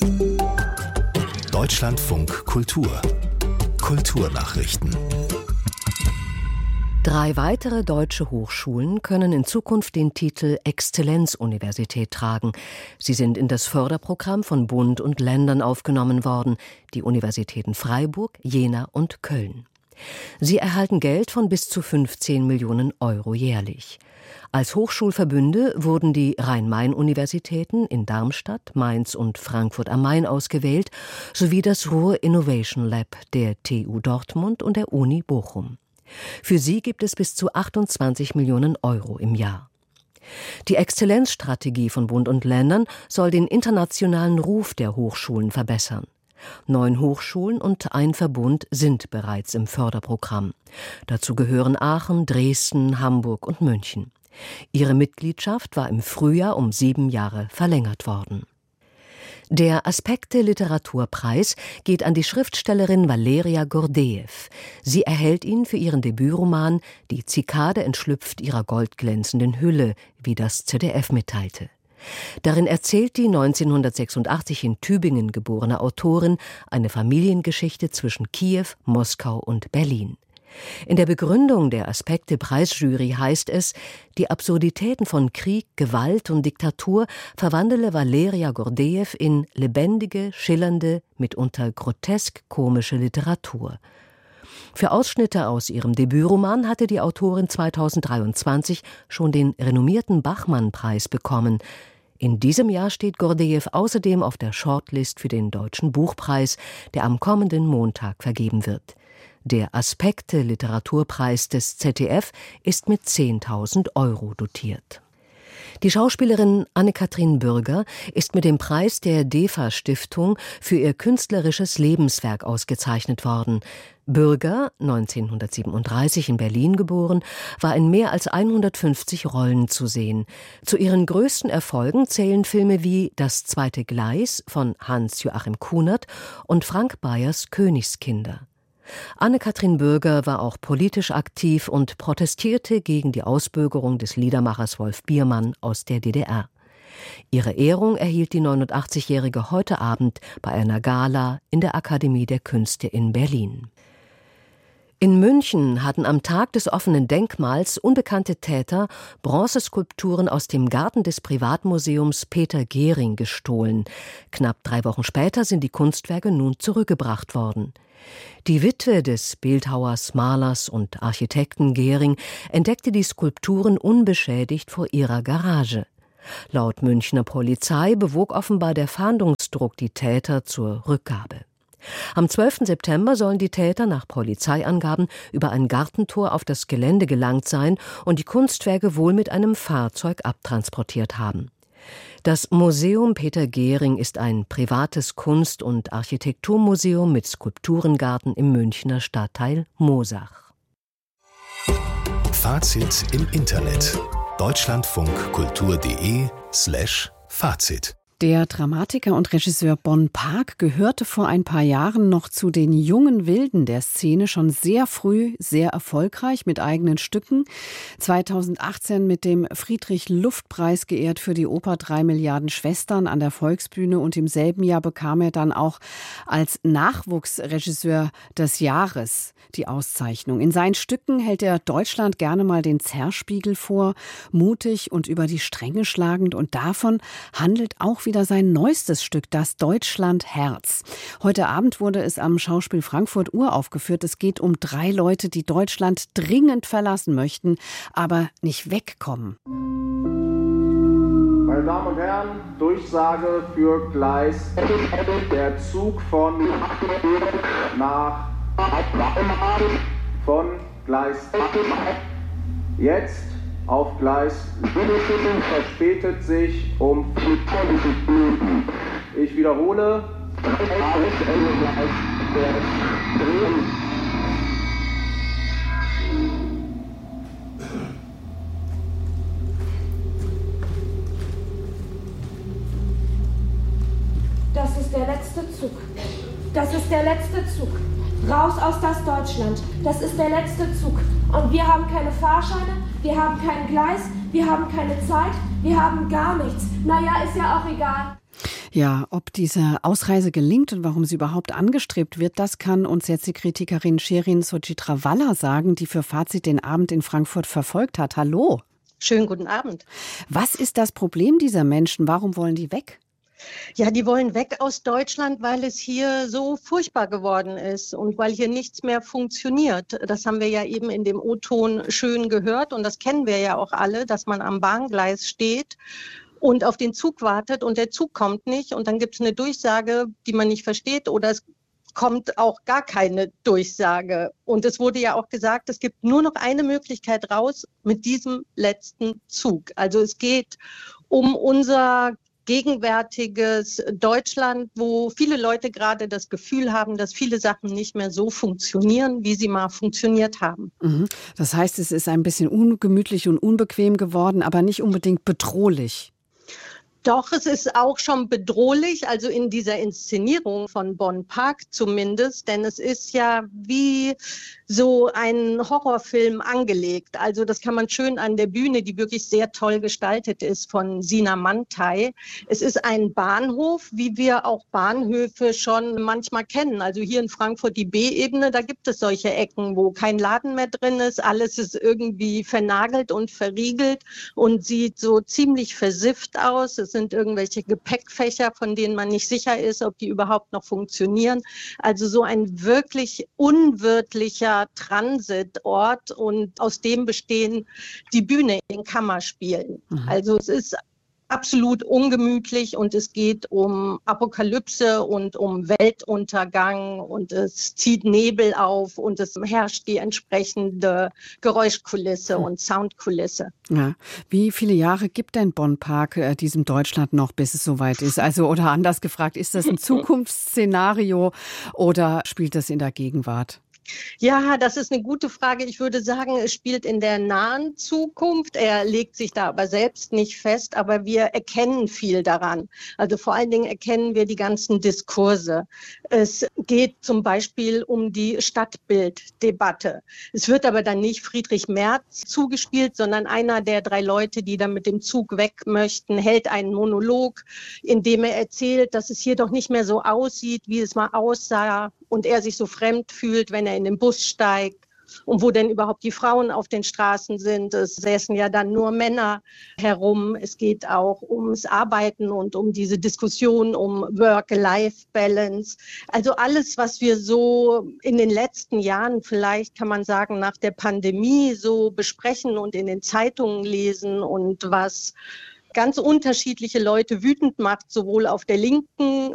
Deutschlandfunk Kultur. Kulturnachrichten. 3 weitere deutsche Hochschulen können in Zukunft den Titel Exzellenzuniversität tragen. Sie sind in das Förderprogramm von Bund und Ländern aufgenommen worden, die Universitäten Freiburg, Jena und Köln. Sie erhalten Geld von bis zu 15 Millionen Euro jährlich. Als Hochschulverbünde wurden die Rhein-Main-Universitäten in Darmstadt, Mainz und Frankfurt am Main ausgewählt, sowie das Ruhr Innovation Lab der TU Dortmund und der Uni Bochum. Für sie gibt es bis zu 28 Millionen Euro im Jahr. Die Exzellenzstrategie von Bund und Ländern soll den internationalen Ruf der Hochschulen verbessern. 9 Hochschulen und ein Verbund sind bereits im Förderprogramm. Dazu gehören Aachen, Dresden, Hamburg und München. Ihre Mitgliedschaft war im Frühjahr um 7 Jahre verlängert worden. Der Aspekte-Literaturpreis geht an die Schriftstellerin Valeria Gordejew. Sie erhält ihn für ihren Debütroman »Die Zikade entschlüpft ihrer goldglänzenden Hülle«, wie das ZDF mitteilte. Darin erzählt die 1986 in Tübingen geborene Autorin eine Familiengeschichte zwischen Kiew, Moskau und Berlin. In der Begründung der Aspekte-Preisjury heißt es, die Absurditäten von Krieg, Gewalt und Diktatur verwandele Valeria Gordejew in lebendige, schillernde, mitunter grotesk komische Literatur. Für Ausschnitte aus ihrem Debütroman hatte die Autorin 2023 schon den renommierten Bachmann-Preis bekommen. In diesem Jahr steht Gordejew außerdem auf der Shortlist für den Deutschen Buchpreis, der am kommenden Montag vergeben wird. Der Aspekte-Literaturpreis des ZDF ist mit 10.000 Euro dotiert. Die Schauspielerin Anne-Kathrin Bürger ist mit dem Preis der DEFA-Stiftung für ihr künstlerisches Lebenswerk ausgezeichnet worden. Bürger, 1937 in Berlin geboren, war in mehr als 150 Rollen zu sehen. Zu ihren größten Erfolgen zählen Filme wie Das zweite Gleis von Hans-Joachim Kunert und Frank Bayers Königskinder. Anne-Kathrin Bürger war auch politisch aktiv und protestierte gegen die Ausbürgerung des Liedermachers Wolf Biermann aus der DDR. Ihre Ehrung erhielt die 89-Jährige heute Abend bei einer Gala in der Akademie der Künste in Berlin. In München hatten am Tag des offenen Denkmals unbekannte Täter Bronzeskulpturen aus dem Garten des Privatmuseums Peter Gehring gestohlen. Knapp 3 Wochen später sind die Kunstwerke nun zurückgebracht worden. Die Witwe des Bildhauers, Malers und Architekten Gehring entdeckte die Skulpturen unbeschädigt vor ihrer Garage. Laut Münchner Polizei bewog offenbar der Fahndungsdruck die Täter zur Rückgabe. Am 12. September sollen die Täter nach Polizeiangaben über ein Gartentor auf das Gelände gelangt sein und die Kunstwerke wohl mit einem Fahrzeug abtransportiert haben. Das Museum Peter Gehring ist ein privates Kunst- und Architekturmuseum mit Skulpturengarten im Münchner Stadtteil Moosach. Fazit im Internet. deutschlandfunkkultur.de/Fazit. Der Dramatiker und Regisseur Bon Park gehörte vor ein paar Jahren noch zu den jungen Wilden der Szene, schon sehr früh sehr erfolgreich mit eigenen Stücken. 2018 mit dem Friedrich-Luft-Preis geehrt für die Oper 3 Milliarden Schwestern an der Volksbühne, und im selben Jahr bekam er dann auch als Nachwuchsregisseur des Jahres die Auszeichnung. In seinen Stücken hält er Deutschland gerne mal den Zerspiegel vor, mutig und über die Stränge schlagend, und davon handelt auch wieder sein neuestes Stück, das Deutschland-Herz. Heute Abend wurde es am Schauspiel Frankfurt uraufgeführt. Es geht um 3 Leute, die Deutschland dringend verlassen möchten, aber nicht wegkommen. Meine Damen und Herren, Durchsage für Gleis. Der Zug von Gleis jetzt auf Gleis verspätet sich um. Ich wiederhole. Das ist der letzte Zug. Das ist der letzte Zug. Raus aus das Deutschland. Das ist der letzte Zug. Und wir haben keine Fahrscheine, wir haben kein Gleis, wir haben keine Zeit, wir haben gar nichts. Naja, ist ja auch egal. Ja, ob diese Ausreise gelingt und warum sie überhaupt angestrebt wird, das kann uns jetzt die Kritikerin Shirin Sochitrawala sagen, die für Fazit den Abend in Frankfurt verfolgt hat. Hallo. Schönen guten Abend. Was ist das Problem dieser Menschen? Warum wollen die weg? Ja, die wollen weg aus Deutschland, weil es hier so furchtbar geworden ist und weil hier nichts mehr funktioniert. Das haben wir ja eben in dem O-Ton schön gehört und das kennen wir ja auch alle, dass man am Bahngleis steht und auf den Zug wartet und der Zug kommt nicht und dann gibt es eine Durchsage, die man nicht versteht oder es kommt auch gar keine Durchsage. Und es wurde ja auch gesagt, es gibt nur noch eine Möglichkeit raus mit diesem letzten Zug. Also es geht um unser gegenwärtiges Deutschland, wo viele Leute gerade das Gefühl haben, dass viele Sachen nicht mehr so funktionieren, wie sie mal funktioniert haben. Das heißt, es ist ein bisschen ungemütlich und unbequem geworden, aber nicht unbedingt bedrohlich. Doch, es ist auch schon bedrohlich, also in dieser Inszenierung von Bonn Park zumindest, denn es ist ja wie so ein Horrorfilm angelegt. Also das kann man schön an der Bühne, die wirklich sehr toll gestaltet ist, von Sina Mantai. Es ist ein Bahnhof, wie wir auch Bahnhöfe schon manchmal kennen. Also hier in Frankfurt die B-Ebene, da gibt es solche Ecken, wo kein Laden mehr drin ist. Alles ist irgendwie vernagelt und verriegelt und sieht so ziemlich versifft aus. Es sind irgendwelche Gepäckfächer, von denen man nicht sicher ist, ob die überhaupt noch funktionieren. Also so ein wirklich unwirtlicher Transitort und aus dem bestehen die Bühne in Kammerspielen. Also es ist absolut ungemütlich und es geht um Apokalypse und um Weltuntergang und es zieht Nebel auf und es herrscht die entsprechende Geräuschkulisse und Soundkulisse. Ja. Wie viele Jahre gibt denn Bonn Park diesem Deutschland noch, bis es soweit ist? Also, oder anders gefragt, ist das ein Zukunftsszenario oder spielt das in der Gegenwart? Ja, das ist eine gute Frage. Ich würde sagen, es spielt in der nahen Zukunft. Er legt sich da aber selbst nicht fest, aber wir erkennen viel daran. Also vor allen Dingen erkennen wir die ganzen Diskurse. Es geht zum Beispiel um die Stadtbilddebatte. Es wird aber dann nicht Friedrich Merz zugespielt, sondern einer der 3 Leute, die dann mit dem Zug weg möchten, hält einen Monolog, in dem er erzählt, dass es hier doch nicht mehr so aussieht, wie es mal aussah und er sich so fremd fühlt, wenn er in den Bus steigt und wo denn überhaupt die Frauen auf den Straßen sind. Es säßen ja dann nur Männer herum. Es geht auch ums Arbeiten und um diese Diskussion um Work-Life-Balance. Also alles, was wir so in den letzten Jahren, vielleicht kann man sagen, nach der Pandemie so besprechen und in den Zeitungen lesen und was ganz unterschiedliche Leute wütend macht, sowohl auf der Linken